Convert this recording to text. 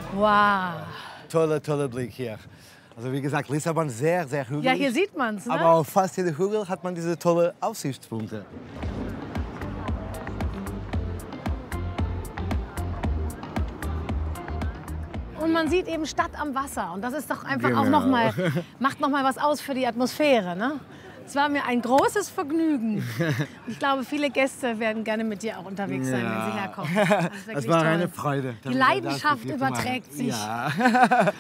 Wow. Toller Blick hier. Also wie gesagt, Lissabon sehr hügelig. Ja, hier sieht man es, ne? Aber auf fast jeder Hügel hat man diese tolle Aussichtspunkte. Und man sieht eben Stadt am Wasser. Und das ist doch einfach auch Genau. macht noch mal was aus für die Atmosphäre, ne? Es war mir ein großes Vergnügen. Ich glaube, viele Gäste werden gerne mit dir auch unterwegs sein, wenn sie herkommen. Das ist Es wirklich war toll. eine Freude. Die Leidenschaft überträgt sich. Ja.